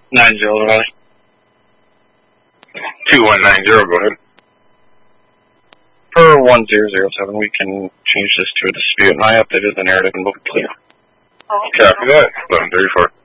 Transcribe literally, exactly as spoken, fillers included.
nine zero, Riley. two one nine zero, go ahead. Per one zero zero seven, we can change this to a dispute, and I updated the narrative and we'll be clear. Copy that. eleven thirty-four.